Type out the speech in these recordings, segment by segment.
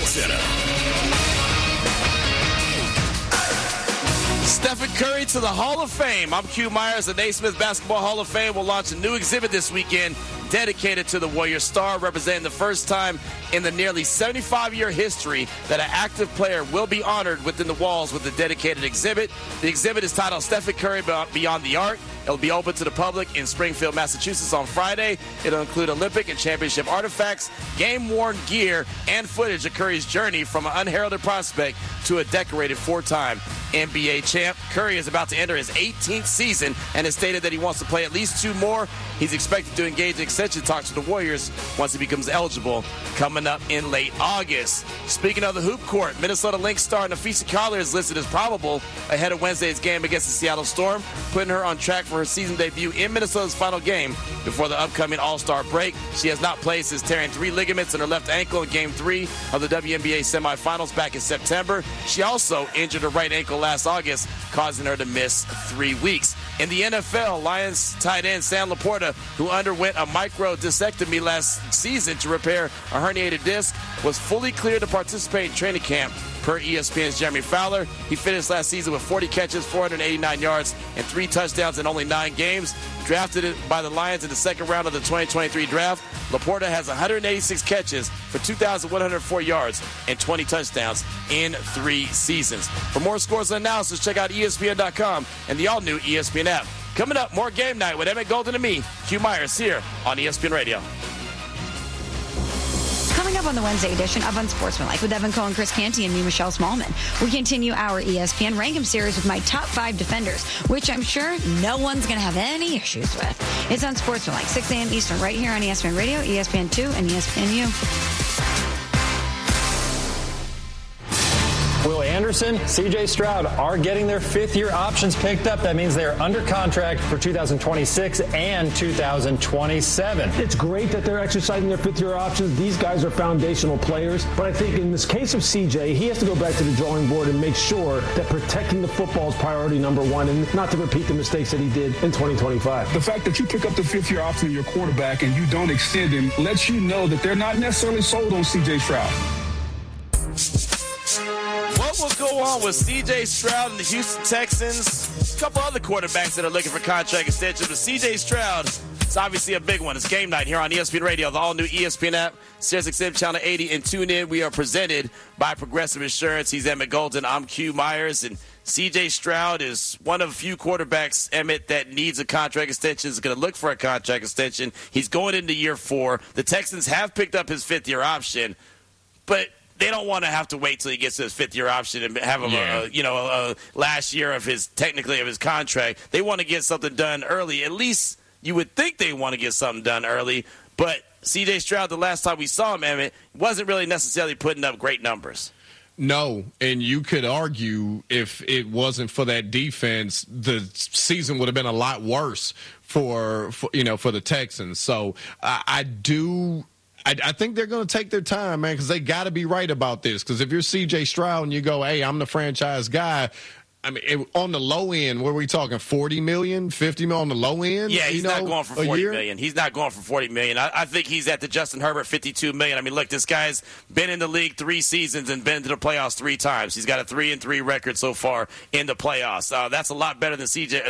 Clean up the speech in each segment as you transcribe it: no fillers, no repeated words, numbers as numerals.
Center. Stephen Curry to the Hall of Fame. I'm Q Myers. The Naismith Basketball Hall of Fame will launch a new exhibit this weekend dedicated to the Warriors star, representing the first time in the nearly 75-year history that an active player will be honored within the walls with a dedicated exhibit. The exhibit is titled Stephen Curry Beyond the Art. It'll be open to the public in Springfield, Massachusetts on Friday. It'll include Olympic and championship artifacts, game-worn gear, and footage of Curry's journey from an unheralded prospect to a decorated four-time NBA champ. Curry is about to enter his 18th season and has stated that he wants to play at least 2 more. He's expected to engage in extension talks with the Warriors once he becomes eligible coming up in late August. Speaking of the hoop court, Minnesota Lynx star Napheesa Collier is listed as probable ahead of Wednesday's game against the Seattle Storm, putting her on track for her season debut in Minnesota's final game before the upcoming All-Star break. She has not played since tearing 3 ligaments in her left ankle in Game 3 of the WNBA semifinals back in September. She also injured her right ankle last August, causing her to miss 3 weeks. In the NFL, Lions tight end Sam Laporta, who underwent a microdiscectomy last season to repair a herniated disc, was fully cleared to participate in training camp, per ESPN's Jeremy Fowler. He finished last season with 40 catches, 489 yards, and 3 touchdowns in only 9 games. Drafted by the Lions in the second round of the 2023 draft, Laporta has 186 catches for 2,104 yards and 20 touchdowns in 3 seasons. For more scores and analysis, check out ESPN.com and the all-new ESPN app. Coming up, more Game Night with Emmett Golden and me, Q Myers, here on ESPN Radio. Coming up on the Wednesday edition of Unsportsmanlike with Evan Cohen, Chris Canty, and me, Michelle Smallman. We continue our ESPN Rank 'em series with my top 5 defenders, which I'm sure no one's going to have any issues with. It's Unsportsmanlike, 6 a.m. Eastern, right here on ESPN Radio, ESPN2, and ESPNU. Will Anderson, C.J. Stroud are getting their 5th-year options picked up. That means they are under contract for 2026 and 2027. It's great that they're exercising their 5th-year options. These guys are foundational players. But I think in this case of C.J., he has to go back to the drawing board and make sure that protecting the football is priority number 1 and not to repeat the mistakes that he did in 2025. The fact that you pick up the 5th-year option in your quarterback and you don't extend him lets you know that they're not necessarily sold on C.J. Stroud. What will go on with C.J. Stroud and the Houston Texans? A couple other quarterbacks that are looking for contract extensions, but C.J. Stroud, it's obviously a big one. It's Game Night here on ESPN Radio, the all-new ESPN app, SiriusXM Channel 80, and tune in. We are presented by Progressive Insurance. He's Emmett Golden. I'm Q Myers, and C.J. Stroud is one of a few quarterbacks, Emmett, that needs a contract extension, is going to look for a contract extension. He's going into year 4. The Texans have picked up his 5th-year option, but they don't want to have to wait till he gets to his 5th-year option and have him, last year of his contract. They want to get something done early. At least you would think they want to get something done early. But C.J. Stroud, the last time we saw him, Emmett, wasn't really necessarily putting up great numbers. No, and you could argue if it wasn't for that defense, the season would have been a lot worse for the Texans. So I think they're going to take their time, man, because they got to be right about this. Because if you're C.J. Stroud and you go, hey, I'm the franchise guy, I mean, on the low end, what are we talking, $40 million, $50 million on the low end? Yeah, he's not going for $40 million. He's not going for $40 million. I think he's at the Justin Herbert $52 million. I mean, look, this guy's been in the league 3 seasons and been to the playoffs 3 times. He's got a 3-3 record so far in the playoffs. That's a lot better than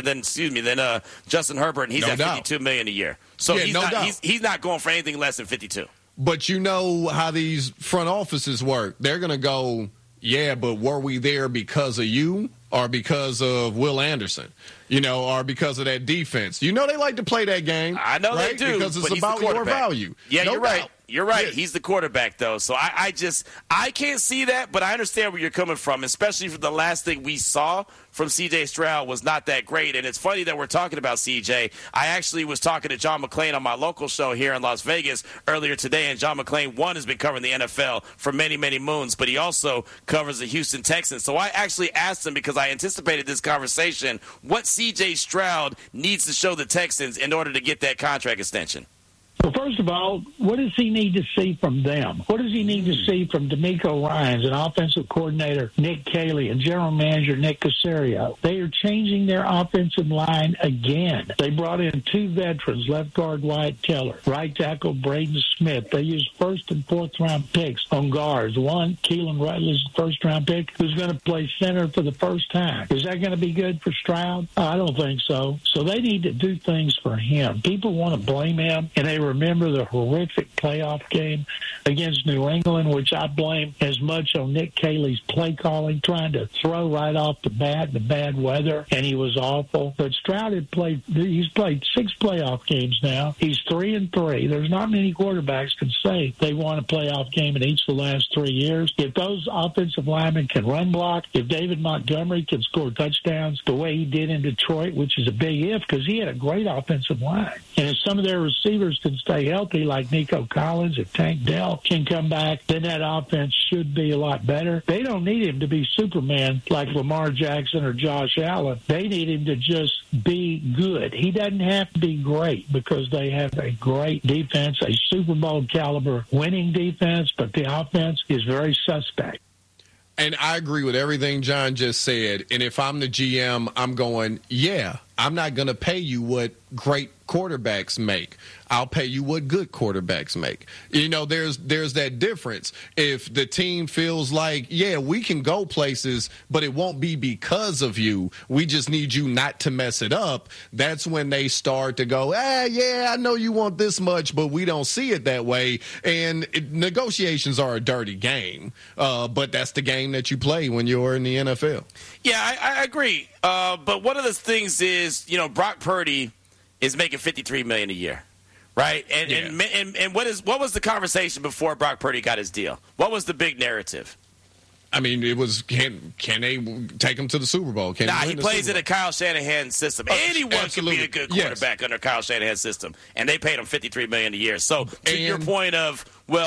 Justin Herbert, and he's at $52 million a year. So he's not going for anything less than 52. But you know how these front offices work. They're going to go, yeah, but were we there because of you or because of Will Anderson, or because of that defense? They like to play that game. I know right? They do. Because it's about your value. Yeah, no you're doubt. right. You're right. Yeah. He's the quarterback, though. So I can't see that, but I understand where you're coming from, especially for the last thing we saw from C.J. Stroud was not that great. And it's funny that we're talking about C.J. I actually was talking to John McClain on my local show here in Las Vegas earlier today, and John McClain, has been covering the NFL for many, many moons, but he also covers the Houston Texans. So I actually asked him, because I anticipated this conversation, what C.J. Stroud needs to show the Texans in order to get that contract extension. Well, first of all, what does he need to see from them? What does he need to see from D'Amico Ryans and offensive coordinator Nick Caley and general manager Nick Caserio? They are changing their offensive line again. They brought in 2 veterans, left guard Wyatt Teller, right tackle Braden Smith. They used first and fourth round picks on guards. One, Keelan Rutledge, first round pick, who's going to play center for the first time. Is that going to be good for Stroud? I don't think so. So they need to do things for him. People want to blame him, and they remember the horrific playoff game against New England, which I blame as much on Nick Caley's play calling, trying to throw right off the bat, the bad weather, and he was awful. But Stroud he's played 6 playoff games now. He's 3-3. There's not many quarterbacks can say they won a playoff game in each of the last 3 years. If those offensive linemen can run block, if David Montgomery can score touchdowns the way he did in Detroit, which is a big if because he had a great offensive line, and if some of their receivers can stay healthy like Nico Collins, if Tank Dell can come back, then that offense should be a lot better. They don't need him to be Superman like Lamar Jackson or Josh Allen. They need him to just be good. He doesn't have to be great because they have a great defense, a Super Bowl caliber winning defense, but the offense is very suspect. And I agree with everything John just said. And if I'm the GM, I'm going, yeah, I'm not going to pay you what great quarterbacks make. I'll pay you what good quarterbacks make. You know, there's that difference. If the team feels like, yeah, we can go places, but it won't be because of you. We just need you not to mess it up. That's when they start to go, yeah, I know you want this much, but we don't see it that way. And negotiations are a dirty game, but that's the game that you play when you're in the NFL. Yeah, I agree. But one of the things is, you know, Brock Purdy is making $53 million a year. Right, and what was the conversation before Brock Purdy got his deal? What was the big narrative? I mean, it was can they take him to the Super Bowl? He plays in a Kyle Shanahan system. Anyone can be a good quarterback under Kyle Shanahan's system, and they paid him $53 million a year. So to your point of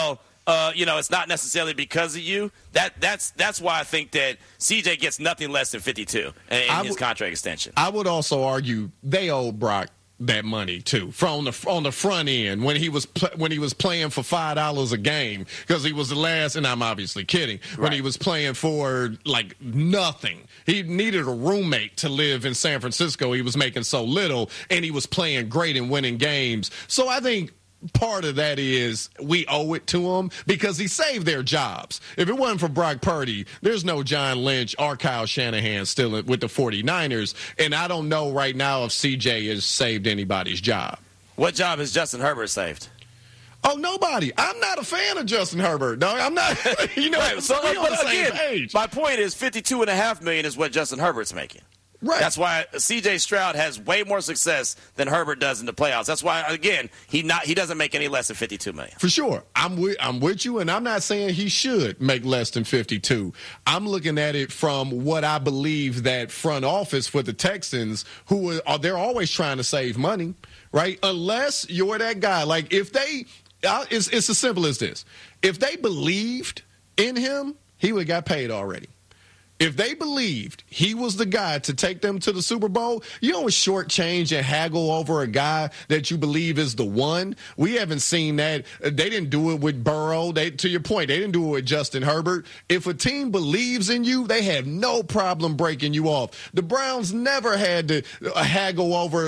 it's not necessarily because of you. That's why I think that CJ gets nothing less than 52 in his contract extension. I would also argue they owe Brock that money too, on the front end when he was playing for $5 a game because he was the last, and I'm obviously kidding, when he was playing for like nothing. He needed a roommate to live in San Francisco. He was making so little, and he was playing great and winning games. So I think part of that is we owe it to him because he saved their jobs. If it wasn't for Brock Purdy, there's no John Lynch or Kyle Shanahan still with the 49ers. And I don't know right now if CJ has saved anybody's job. What job has Justin Herbert saved? Oh, nobody. I'm not a fan of Justin Herbert. No, I'm not. Right. So, we're on the same page. My point is $52.5 million is what Justin Herbert's making. Right. That's why C.J. Stroud has way more success than Herbert does in the playoffs. That's why, again, he doesn't make any less than $52 million. For sure. I'm with you, and I'm not saying he should make less than 52. I'm looking at it from what I believe that front office for the Texans, they're always trying to save money, right? Unless you're that guy. Like, if they it's as simple as this. If they believed in him, he would have got paid already. If they believed he was the guy to take them to the Super Bowl, you don't shortchange and haggle over a guy that you believe is the one. We haven't seen that. They didn't do it with Burrow. To your point, they didn't do it with Justin Herbert. If a team believes in you, they have no problem breaking you off. The Browns never had to haggle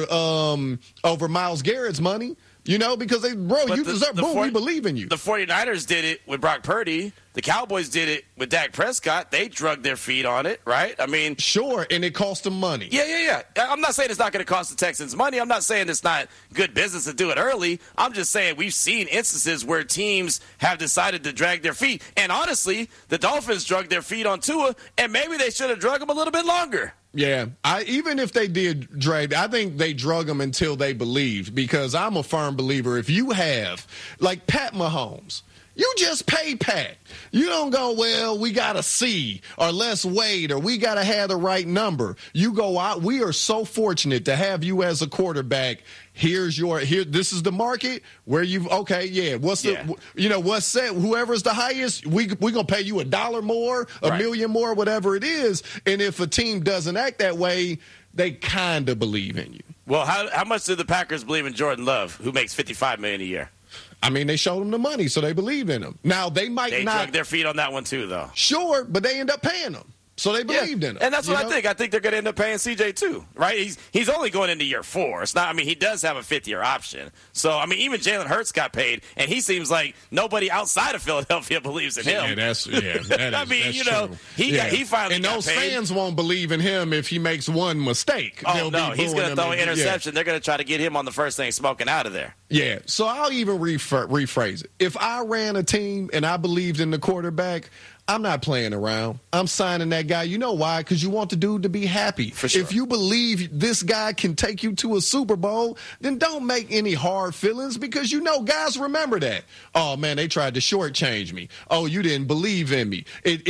over Myles Garrett's money. You know, because you deserve, we believe in you. The 49ers did it with Brock Purdy. The Cowboys did it with Dak Prescott. They drug their feet on it, right? I mean, sure, and it cost them money. Yeah. I'm not saying it's not going to cost the Texans money. I'm not saying it's not good business to do it early. I'm just saying we've seen instances where teams have decided to drag their feet. And honestly, the Dolphins drug their feet on Tua, and maybe they should have drug him a little bit longer. Yeah, even if they did drag, I think they drug them until they believed, because I'm a firm believer. If you have, like Pat Mahomes, you just pay Pat. You don't go, well, we got to see, or let's wait, or we got to have the right number. You go out. We are so fortunate to have you as a quarterback. This is the market where what's set? Whoever's the highest, we're going to pay you $1 more, $1 million more, whatever it is. And if a team doesn't act that way, they kind of believe in you. Well, how much do the Packers believe in Jordan Love, who makes $55 million a year? I mean, they showed him the money, so they believe in him. Now, they might They not. drug their feet on that one, too, though. Sure, but they end up paying him. So they believed in him. And that's what I think. I think they're going to end up paying CJ, too, right? He's only going into year 4. It's not. I mean, he does have a 5th-year option. So, I mean, even Jalen Hurts got paid, and he seems like nobody outside of Philadelphia believes in him. That is, I mean, that's you know, true. he finally and got those paid. fans won't believe in him if he makes one mistake. Oh, They'll no, be he's going to booing throw him an interception. Yeah. They're going to try to get him on the first thing smoking out of there. Yeah, so I'll even rephrase it. If I ran a team and I believed in the quarterback, I'm not playing around. I'm signing that guy. You know why? Because you want the dude to be happy. For sure. If you believe this guy can take you to a Super Bowl, then don't make any hard feelings because you know guys remember that. Oh, man, they tried to shortchange me. Oh, you didn't believe in me.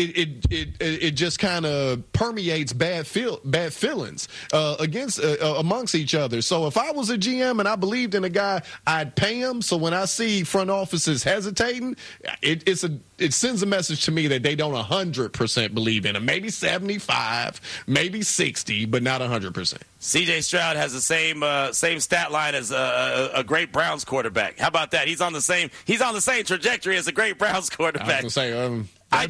It just kind of permeates bad feelings amongst each other. So if I was a GM and I believed in a guy, I'd pay him. So when I see front offices hesitating, it sends a message to me that they don't 100% believe in him. Maybe 75, maybe 60, but not 100%. C.J. Stroud has the same stat line as a great Browns quarterback. How about that? He's on the same trajectory as a great Browns quarterback. I was gonna say, I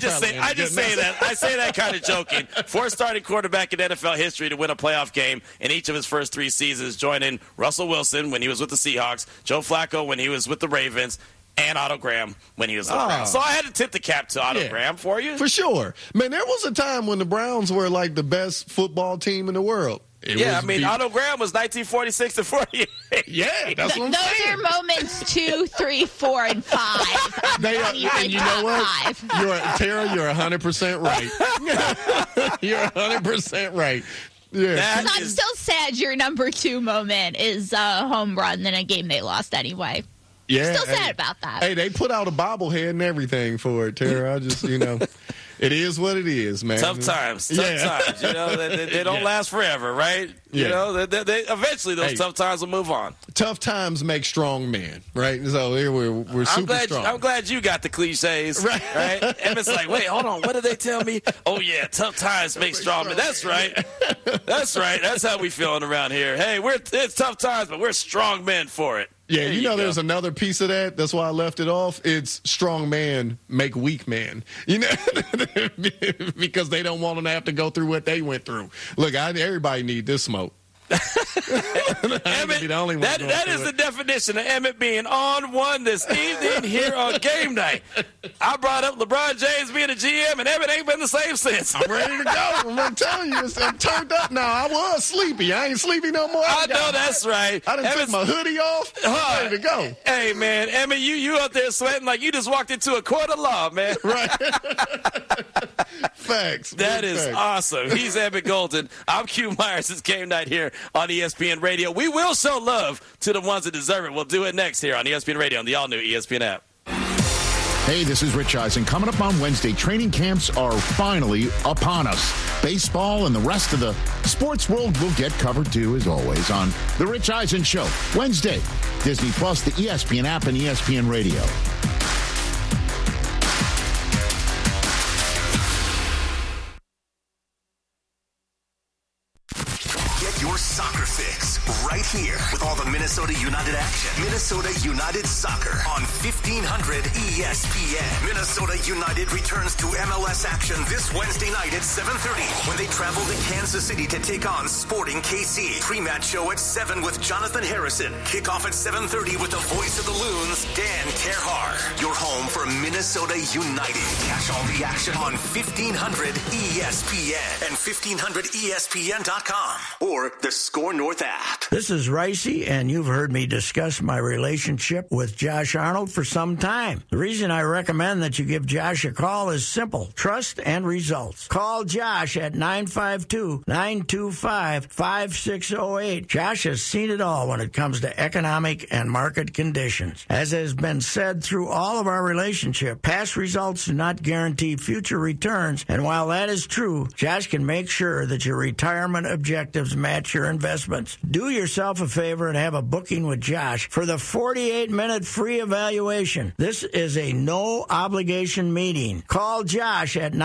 say that kind of joking. 4th starting quarterback in NFL history to win a playoff game in each of his first 3 seasons, joining Russell Wilson when he was with the Seahawks, Joe Flacco when he was with the Ravens, and Otto Graham when he was with the Browns. So I had to tip the cap to Otto Graham for you. For sure. Man, there was a time when the Browns were like the best football team in the world. Otto Graham was 1946 to 48. Yeah, that's what I'm saying. Those are moments 2, 3, 4, and 5. They are, and you know what? Tara, you're 100% right. You're 100% right. Yeah. So I'm still sad your number 2 moment is a home run in a game they lost anyway. Yeah, still sad about that. Hey, they put out a bobblehead and everything for it, Tara. I just, it is what it is, man. Tough times. You know, they don't last forever, right? You know, they eventually those tough times will move on. Tough times make strong men, right? So here we're super strong. I'm glad you got the cliches, right? Emmett's like, wait, hold on. What did they tell me? Oh, yeah, tough times make strong men. That's right. That's right. That's how we feeling around here. Hey, it's tough times, but we're strong men for it. Yeah, there's another piece of that. That's why I left it off. It's strong man make weak man. Because they don't want them to have to go through what they went through. Look, everybody need this smoke. Emmett, that is the definition of Emmett being on one this evening here on Game Night. I brought up LeBron James being a GM, and Emmett ain't been the same since. I'm ready to go. I'm telling you, I'm turned up now. I was sleepy. I ain't sleepy no more. I know that's right. I done took my hoodie off. I'm ready to go. Hey, man, Emmett, you out there sweating like you just walked into a court of law, man. Right. Facts. That is awesome. He's Emmett Golden. I'm Q Myers. It's Game Night here on ESPN Radio. We will show love to the ones that deserve it. We'll do it next here on ESPN Radio on the all-new ESPN app. Hey, this is Rich Eisen. Coming up on Wednesday, training camps are finally upon us. Baseball and the rest of the sports world will get covered too, as always, on The Rich Eisen Show. Wednesday, Disney Plus, the ESPN app, and ESPN Radio. Your soccer fix right here with all the Minnesota United action. Minnesota United Soccer on 1500 ESPN. Minnesota United returns to MLS action this Wednesday night at 7:30 when they travel to Kansas City to take on Sporting KC. Pre-match show at 7 with Jonathan Harrison. Kickoff at 7:30 with the voice of the Loons, Dan Terhar. Your home for Minnesota United. Catch all the action on 1500 ESPN and 1500ESPN.com or the Score North app. This is Ricey, and you've heard me discuss my relationship with Josh Arnold for some time. The reason I recommend that you give Josh a call is simple: trust and results. Call Josh at 952-925-5608. Josh has seen it all when it comes to economic and market conditions. As has been said through all of our relationship, past results do not guarantee future returns, and while that is true, Josh can make sure that your retirement objectives match your investments. Do yourself a favor and have a book Booking with Josh for the 48-minute free evaluation. This is a no-obligation meeting. Call Josh at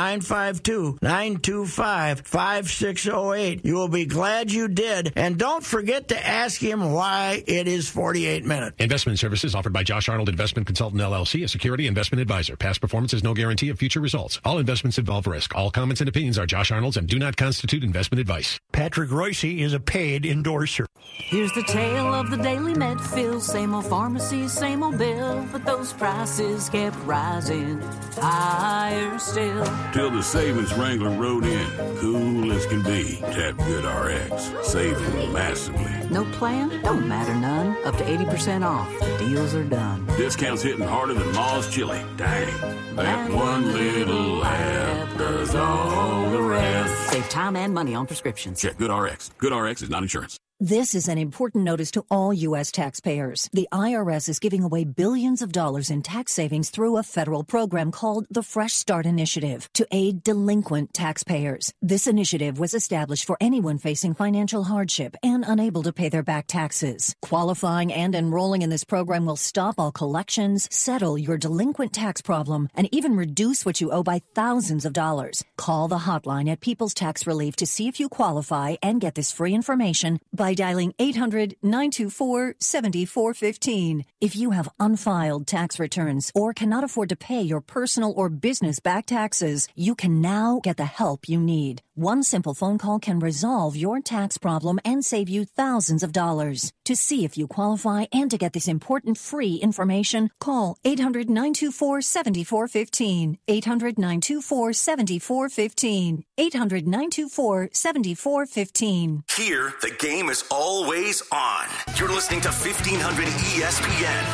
952-925-5608. You will be glad you did, and don't forget to ask him why it is 48 minutes. Investment services offered by Josh Arnold Investment Consultant LLC, a security investment advisor. Past performance is no guarantee of future results. All investments involve risk. All comments and opinions are Josh Arnold's and do not constitute investment advice. Patrick Royce is a paid endorser. Here's the tale of the Daily Medfield. Same old pharmacy, same old bill, but those prices kept rising higher still. Till the savings wrangler rode in, cool as can be. Tap GoodRx, saving massively. No plan? Don't matter none. Up to 80% off. Deals are done. Discounts hitting harder than Ma's chili. Dang, that one little app does all the rest. Save time and money on prescriptions. Check GoodRx. GoodRx is not insurance. This is an important notice to all U.S. taxpayers. The IRS is giving away billions of dollars in tax savings through a federal program called the Fresh Start Initiative to aid delinquent taxpayers. This initiative was established for anyone facing financial hardship and unable to pay their back taxes. Qualifying and enrolling in this program will stop all collections, settle your delinquent tax problem, and even reduce what you owe by thousands of dollars. Call the hotline at People's Tax Relief to see if you qualify and get this free information by dialing 800-924-7415. If you have unfiled tax returns or cannot afford to pay your personal or business back taxes, you can now get the help you need. One simple phone call can resolve your tax problem and save you thousands of dollars. To see if you qualify and to get this important free information, call 800-924-7415. 800-924-7415. 800-924-7415. Here, the game is always on. You're listening to 1500 ESPN.